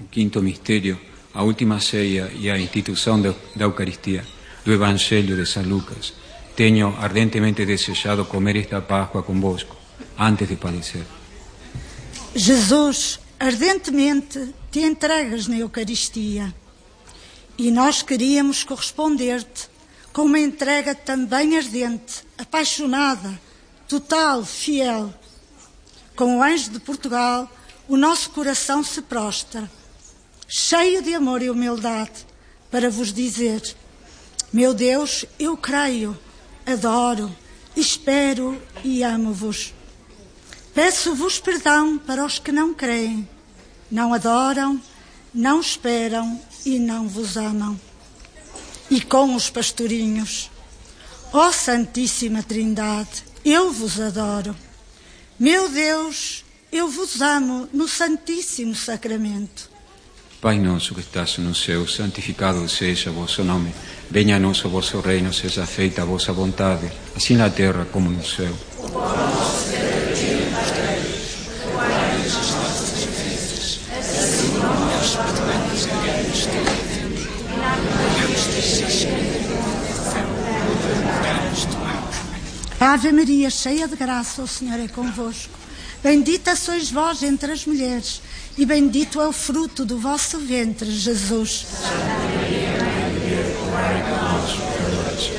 quinto mistério, a última ceia e a instituição da Eucaristia, do Evangelho de São Lucas, tenho ardentemente desejado comer esta Páscoa convosco, antes de padecer. Jesus, ardentemente te entregas na Eucaristia e nós queríamos corresponder-te com uma entrega também ardente, apaixonada, total, fiel. Com o anjo de Portugal, o nosso coração se prostra, cheio de amor e humildade, para vos dizer: meu Deus, eu creio, adoro, espero e amo-vos. Peço-vos perdão para os que não creem, não adoram, não esperam e não vos amam. E com os pastorinhos: ó Santíssima Trindade, eu vos adoro. Meu Deus, eu vos amo no Santíssimo Sacramento. Pai nosso que estás no céu, santificado seja o vosso nome. Venha a nós o vosso reino, seja feita a vossa vontade, assim na terra como no céu. Ave Maria, cheia de graça, o Senhor é convosco. Bendita sois vós entre as mulheres, e bendito é o fruto do vosso ventre, Jesus. Santa Maria, Mãe de Deus, rogai por nós, pecadores,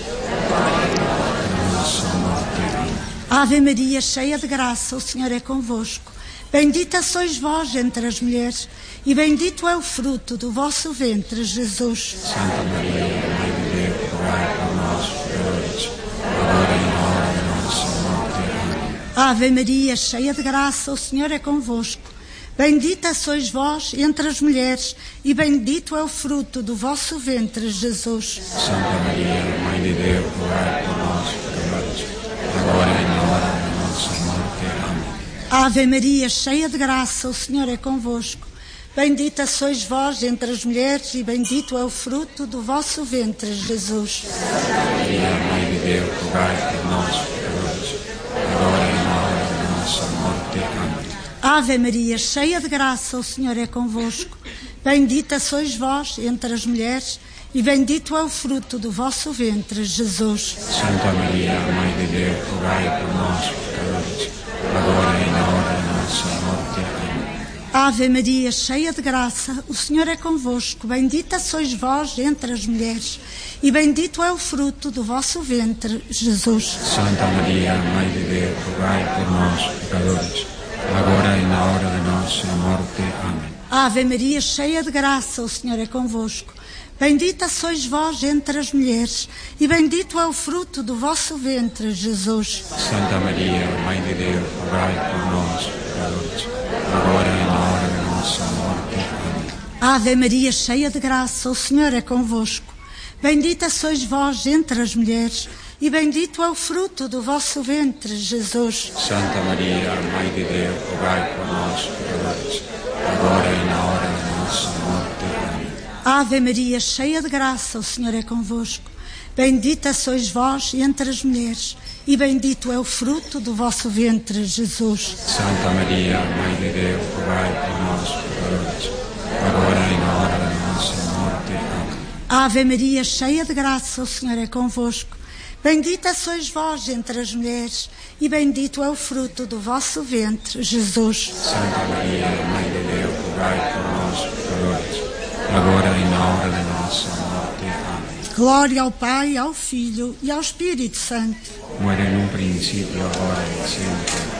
agora e na nossa morte. Amém. Ave Maria, cheia de graça, o Senhor é convosco. Bendita sois vós entre as mulheres, e bendito é o fruto do vosso ventre, Jesus. Santa Maria, Mãe de Deus, rogai por nós, pecadores, agora e na hora da nossa morte. Amém. Ave Maria, cheia de graça, o Senhor é convosco. Bendita sois vós entre as mulheres, e bendito é o fruto do vosso ventre, Jesus. Santa Maria, Mãe de Deus, rogai por nós, pecadores, agora e na hora da nossa morte. Amém. Ave Maria, cheia de graça, o Senhor é convosco. Bendita sois vós entre as mulheres, e bendito é o fruto do vosso ventre, Jesus. Santa Maria, Mãe de Deus, rogai por nós, pecadores, agora e na hora da nossa morte. Amém. Ave Maria, cheia de graça, o Senhor é convosco. Bendita sois vós entre as mulheres, e bendito é o fruto do vosso ventre, Jesus. Santa Maria, Mãe de Deus, rogai por nós, pecadores, agora e na hora da nossa morte. Amém. Ave Maria, cheia de graça, o Senhor é convosco. Bendita sois vós entre as mulheres, e bendito é o fruto do vosso ventre, Jesus. Santa Maria, Mãe de Deus, rogai por nós, pecadores, agora e na hora da nossa morte. Amém. Ave Maria, cheia de graça, o Senhor é convosco. Bendita sois vós entre as mulheres, e bendito é o fruto do vosso ventre, Jesus. Santa Maria, Mãe de Deus, rogai por nós, pecadores, agora e na hora da nossa morte. Amém. Ave Maria, cheia de graça, o Senhor é convosco. Bendita sois vós entre as mulheres, e bendito é o fruto do vosso ventre, Jesus. Santa Maria, Mãe de Deus, rogai por nós, pecadores, agora e na hora da nossa morte. Amém. Ave Maria, cheia de graça, o Senhor é convosco. Bendita sois vós entre as mulheres, e bendito é o fruto do vosso ventre, Jesus. Santa Maria, Mãe de Deus, rogai por nós, pecadores, agora e na hora da nossa morte. Amém. Ave Maria, cheia de graça, o Senhor é convosco. Bendita sois vós entre as mulheres, e bendito é o fruto do vosso ventre, Jesus. Santa Maria, Mãe de Deus, rogai por nós, pecadores, agora e na hora da nossa morte. Amém. Glória ao Pai, ao Filho e ao Espírito Santo. Como era num princípio, agora e sempre.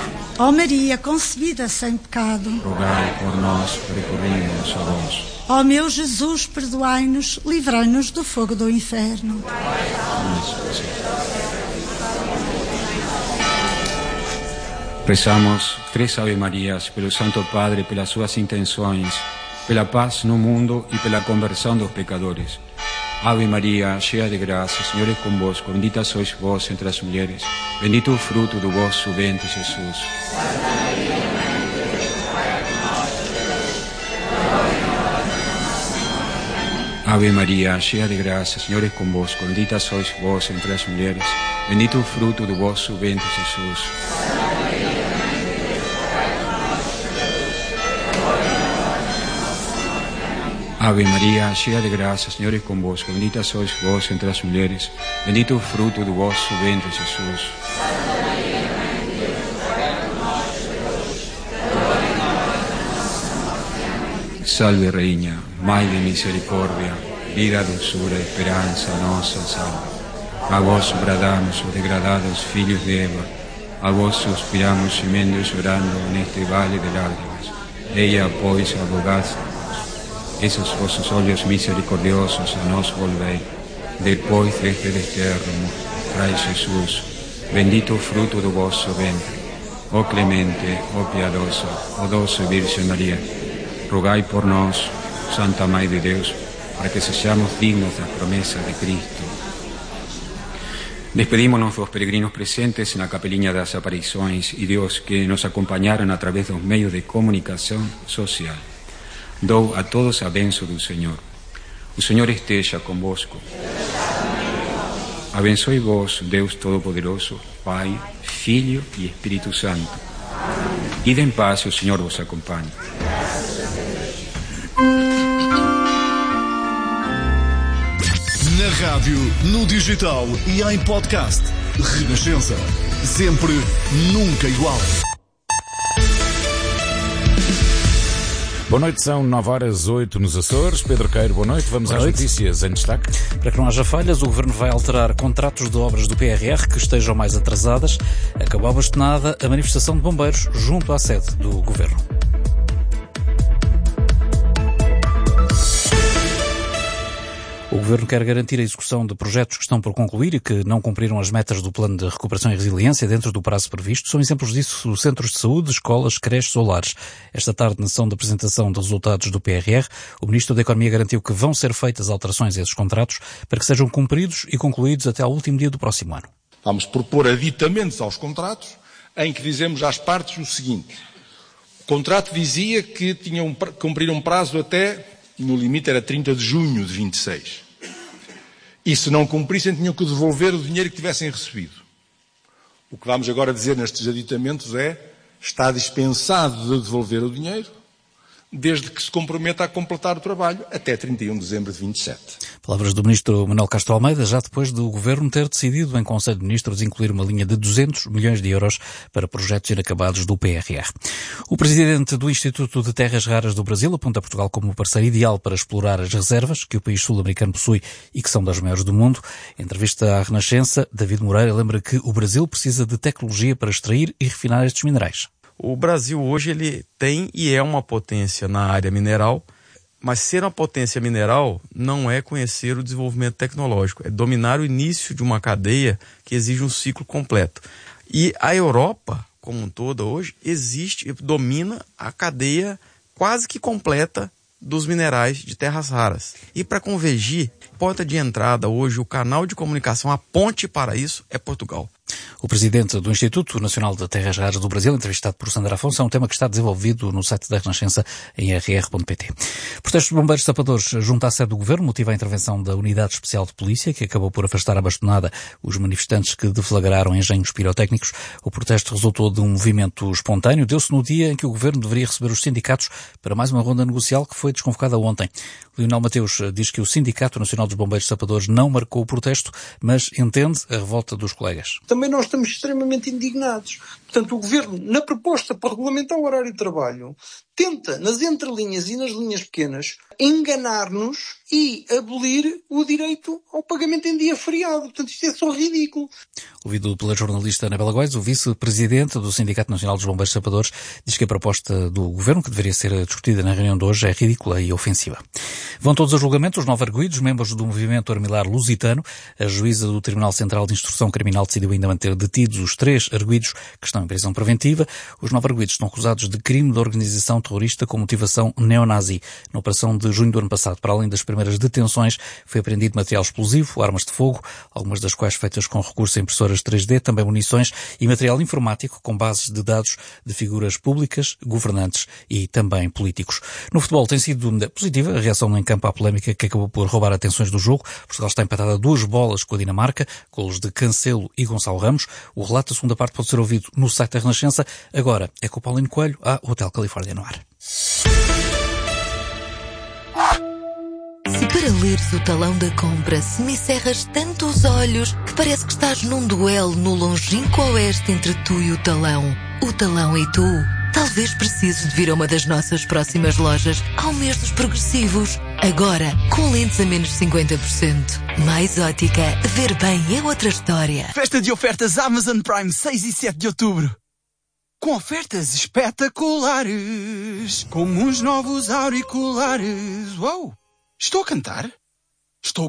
Ó Maria, concebida sem pecado. Rogai por nós que recorremos a vós. Ó meu Jesus, perdoai-nos, livrai-nos do fogo do inferno. Rezamos 3 Ave Marias pelo Santo Padre, pelas suas intenções, pela paz no mundo e pela conversão dos pecadores. Ave Maria, cheia de graça, o Senhor é convosco. Bendita sois vós entre as mulheres. Bendito o fruto do vosso ventre, Jesus. Ave Maria, cheia de graça, o Senhor é convosco. Bendita sois vós entre as mulheres. Bendito o fruto do vosso ventre, Jesus. Ave María, llena de gracia, Señor es con vos. Bendita sois vos entre las mujeres. Bendito el fruto de vosso ventre, Jesús. Salve Reina, Mãe de misericordia, vida, dulzura, esperanza, nossa salve. A vos bradamos, os degradados filhos de Eva, a vos suspiramos, gemendo y llorando en este vale de lágrimas. Ella, pois, abogad, esos vossos olhos misericordiosos a nos volvei. Depois deste desterro, trai Jesús, bendito o fruto do vosso ventre. Ó clemente, ó piadosa, ó doce Virgen María, rogai por nós, Santa Mãe de Deus, para que sejamos dignos das promesas de Cristo. Despedímonos dos peregrinos presentes na Capeliña das Aparições e Deus que nos acompañaron a través dos medios de comunicación social. Dou a todos a benção do Senhor. O Senhor esteja convosco. Abençoe vos, Deus Todo-Poderoso, Pai, Filho e Espírito Santo. Ide em paz e o Senhor vos acompanhe. Na rádio, no digital e em podcast. Renascença. Sempre, nunca igual. Boa noite, são 9h08 nos Açores. Pedro Queiro, boa noite. Vamos às notícias em destaque. Para que não haja falhas, o Governo vai alterar contratos de obras do PRR que estejam mais atrasadas. Acabou abastonada a manifestação de bombeiros junto à sede do Governo. O Governo quer garantir a execução de projetos que estão por concluir e que não cumpriram as metas do Plano de Recuperação e Resiliência dentro do prazo previsto. São exemplos disso os centros de saúde, escolas, creches ou lares. Esta tarde, na sessão de apresentação de resultados do PRR, o Ministro da Economia garantiu que vão ser feitas alterações a esses contratos para que sejam cumpridos e concluídos até ao último dia do próximo ano. Vamos propor aditamentos aos contratos em que dizemos às partes o seguinte. O contrato dizia que tinham que cumprir um prazo até, no limite era 30 de junho de 26. E se não cumprissem, tinham que devolver o dinheiro que tivessem recebido. O que vamos agora dizer nestes aditamentos é, está dispensado de devolver o dinheiro, desde que se comprometa a completar o trabalho até 31 de dezembro de 27. Palavras do Ministro Manuel Castro Almeida, já depois do Governo ter decidido em Conselho de Ministros incluir uma linha de 200 milhões de euros para projetos inacabados do PRR. O Presidente do Instituto de Terras Raras do Brasil aponta Portugal como o parceiro ideal para explorar as reservas que o país sul-americano possui e que são das maiores do mundo. Em entrevista à Renascença, David Moreira lembra que o Brasil precisa de tecnologia para extrair e refinar estes minerais. O Brasil hoje ele tem e é uma potência na área mineral, mas ser uma potência mineral não é conhecer o desenvolvimento tecnológico, é dominar o início de uma cadeia que exige um ciclo completo. E a Europa, como um todo hoje, domina a cadeia quase que completa dos minerais de terras raras. E para convergir, porta de entrada hoje, o canal de comunicação, a ponte para isso é Portugal. O presidente do Instituto Nacional de Terras Raras do Brasil, entrevistado por Sandra Afonso, é um tema que está desenvolvido no site da Renascença em rr.pt. Protestos de bombeiros sapadores junto à sede do Governo motiva a intervenção da Unidade Especial de Polícia, que acabou por afastar à bastonada os manifestantes que deflagraram engenhos pirotécnicos. O protesto resultou de um movimento espontâneo. Deu-se no dia em que o Governo deveria receber os sindicatos para mais uma ronda negocial que foi desconvocada ontem. Leonel Mateus diz que o Sindicato Nacional dos Bombeiros Sapadores não marcou o protesto, mas entende a revolta dos colegas. Também nós estamos extremamente indignados. Portanto, o Governo, na proposta para regulamentar o horário de trabalho, tenta, nas entrelinhas e nas linhas pequenas, enganar-nos e abolir o direito ao pagamento em dia feriado. Portanto, isto é só ridículo. Ouvido pela jornalista Anabela Góes, o vice-presidente do Sindicato Nacional dos Bombeiros Sapadores diz que a proposta do Governo, que deveria ser discutida na reunião de hoje, é ridícula e ofensiva. Vão todos a julgamento os 9 arguidos, membros do movimento armilar lusitano. A juíza do Tribunal Central de Instrução Criminal decidiu ainda manter detidos os 3 arguidos que estão em prisão preventiva. Os 9 arguidos estão acusados de crime de organização terrorista com motivação neonazi. Na operação de junho do ano passado, para além das primeiras detenções, foi apreendido material explosivo, armas de fogo, algumas das quais feitas com recurso a impressoras 3D, também munições e material informático com bases de dados de figuras públicas, governantes e também políticos. No futebol tem sido positiva a reação em campo à polémica que acabou por roubar atenções do jogo. Portugal está empatada a 2 bolas com a Dinamarca, golos de Cancelo e Gonçalo Ramos. O relato da segunda parte pode ser ouvido no site da Renascença. Agora é com o Paulino Coelho, a Hotel Califórnia no ar. leres o talão da compra, semicerras tanto os olhos que parece que estás num duelo no longínquo oeste entre tu e o talão e tu. Talvez precises de vir a uma das nossas próximas lojas ao mês dos progressivos. Agora, com lentes a menos 50%. Mais ótica, ver bem é outra história. Festa de ofertas Amazon Prime 6 e 7 de outubro. Com ofertas espetaculares, como uns novos auriculares. Uau! Estou a cantar? Estou